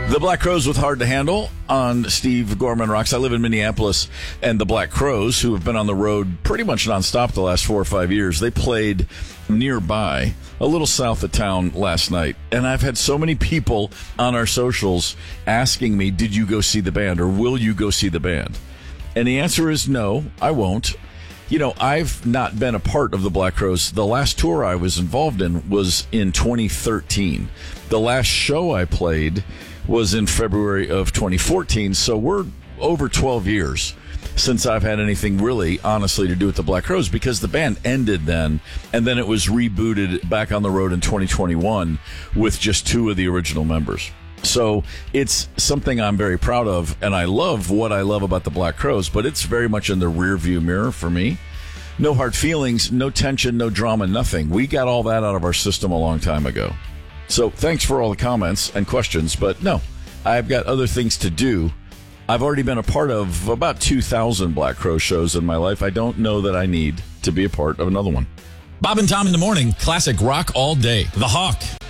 The Black Crowes with Hard to Handle on Steve Gorman Rocks. I live in Minneapolis, and the Black Crowes, who have been on the road pretty much nonstop the last 4 or 5 years, they played nearby, a little south of town last night. And I've had so many people on our socials asking me, did you go see the band, or will you go see the band? And the answer is no, I won't. You know, I've not been a part of the Black Crowes. The last tour I was involved in was in 2013. The last show I played was in February of 2014, so we're over 12 years since I've had anything really, honestly, to do with the Black Crowes, because the band ended then, and then it was rebooted back on the road in 2021 with just 2 of the original members. So it's something I'm very proud of, and I love what I love about the Black Crowes, but it's very much in the rearview mirror for me. No hard feelings, no tension, no drama, nothing. We got all that out of our system a long time ago. So thanks for all the comments and questions, but no, I've got other things to do. I've already been a part of about 2,000 Black Crow shows in my life. I don't know that I need to be a part of another one. Bob and Tom in the morning, classic rock all day. The Hawk.